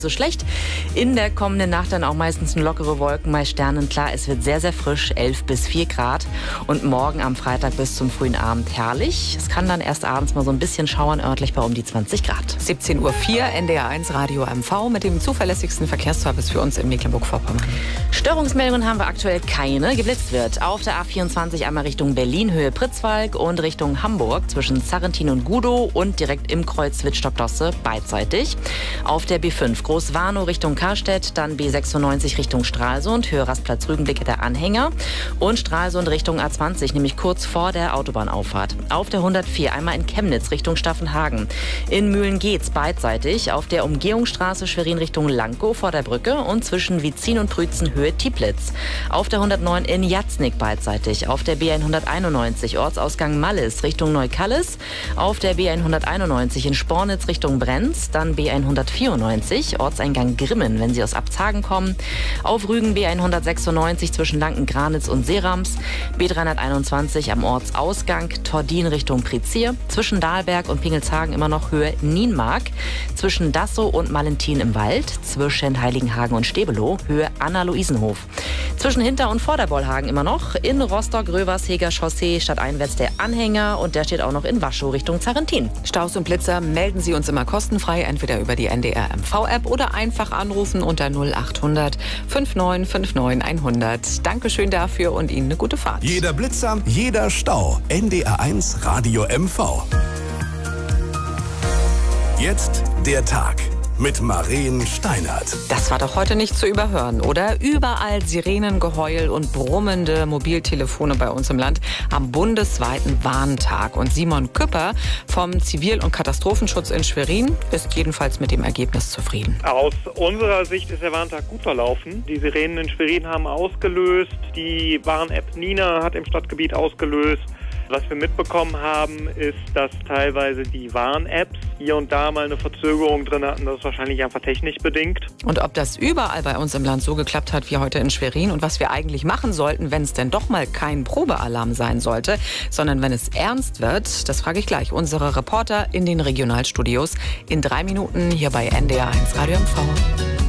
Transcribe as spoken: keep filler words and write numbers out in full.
So schlecht. In der kommenden Nacht dann auch meistens lockere Wolken, meist sternenklar. Es wird sehr, sehr frisch, elf bis vier Grad. Und morgen am Freitag bis zum frühen Abend herrlich. Es kann dann erst abends mal so ein bisschen schauern, örtlich bei um die zwanzig Grad. siebzehn Uhr vier, N D R eins Radio M V mit dem zuverlässigsten Verkehrsservice für uns in Mecklenburg-Vorpommern. Störungsmeldungen haben wir aktuell keine. Geblitzt wird auf der A vierundzwanzig einmal Richtung Berlin, Höhe Pritzwalk und Richtung Hamburg zwischen Sarrentin und Gudow und direkt im Kreuz Wittstock-Dosse beidseitig. Auf der B fünf Großwarnow Richtung Karstedt, dann B sechsundneunzig Richtung Stralsund, Höhe Rastplatz Rügenblicke der Anhänger und Stralsund Richtung A zwanzig, nämlich kurz vor der Autobahnauffahrt. Auf der hundertvier einmal in Chemnitz Richtung Staffenhagen. In Mühlen-Gehtz beidseitig, auf der Umgehungsstraße Schwerin Richtung Lankow vor der Brücke und zwischen Wietzin und Prützen Höhe Tieplitz. Auf der hundertneun in Jatznig beidseitig, auf der B hunderteinundneunzig Ortsausgang Mallis Richtung Neukallis, auf der B hunderteinundneunzig in Spornitz Richtung Brenz, dann B hundertvierundneunzig Ortseingang Grimmen, wenn Sie aus Abzagen kommen. Auf Rügen B hundertsechsundneunzig zwischen Lanken-Granitz und Seerams. B dreihunderteinundzwanzig am Ortsausgang Tordin Richtung Prizier. Zwischen Dahlberg und Pingelshagen immer noch Höhe Nienmark. Zwischen Dassow und Malentin im Wald. Zwischen Heiligenhagen und Stebelow Höhe Anna-Luisenhof. Zwischen Hinter- und Vorderbollhagen immer noch. In Rostock-Röversheger Chaussee stadteinwärts der Anhänger und der steht auch noch in Waschow Richtung Zarrentin. Staus und Blitzer melden Sie uns immer kostenfrei, entweder über die N D R M V-App oder einfach anrufen unter null achthundert neunundfünfzig neunundfünfzig hundert. Dankeschön dafür und Ihnen eine gute Fahrt. Jeder Blitzer, jeder Stau. N D R eins Radio M V. Jetzt der Tag mit Maren Steinert. Das war doch heute nicht zu überhören, oder? Überall Sirenengeheul und brummende Mobiltelefone bei uns im Land am bundesweiten Warntag. Und Simon Küpper vom Zivil- und Katastrophenschutz in Schwerin ist jedenfalls mit dem Ergebnis zufrieden. Aus unserer Sicht ist der Warntag gut verlaufen. Die Sirenen in Schwerin haben ausgelöst. Die Warn-App Nina hat im Stadtgebiet ausgelöst. Was wir mitbekommen haben, ist, dass teilweise die Warn-Apps hier und da mal eine Verzögerung drin hatten. Das ist wahrscheinlich einfach technisch bedingt. Und ob das überall bei uns im Land so geklappt hat wie heute in Schwerin und was wir eigentlich machen sollten, wenn es denn doch mal kein Probealarm sein sollte, sondern wenn es ernst wird, das frage ich gleich unsere Reporter in den Regionalstudios in drei Minuten hier bei N D R eins Radio M V.